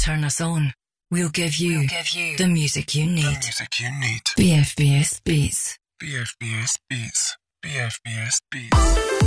turn us on. We'll give you the music you need. The music you need. BFBS Beats. BFBS Beats. BFBS Beats.